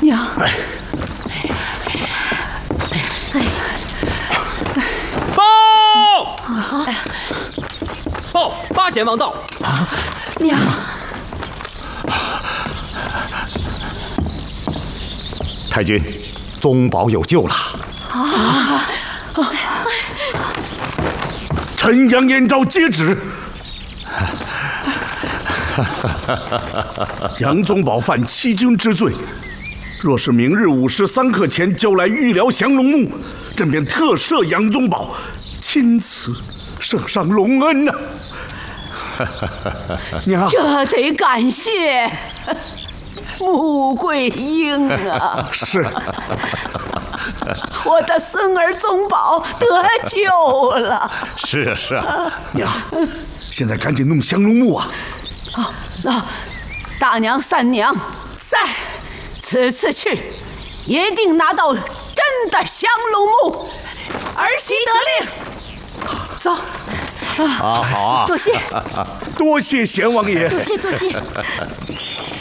娘。 报！八贤王到。 娘。 太君，宗保有救了。 陈阳燕诏接旨。杨宗保犯欺君之罪，若是明日午时3刻前交来玉辽降龙木，朕便特赦杨宗保，钦此圣上隆恩呐！娘， 这得感谢穆桂英啊！ 是， 我的孙儿宗保得救了。 是啊， 娘，现在赶紧弄降龙木啊！ 大娘、三娘，在，此次去，一定拿到真的降龙木。儿媳得令，走。 好啊， 多谢， 多谢贤王爷。 多谢。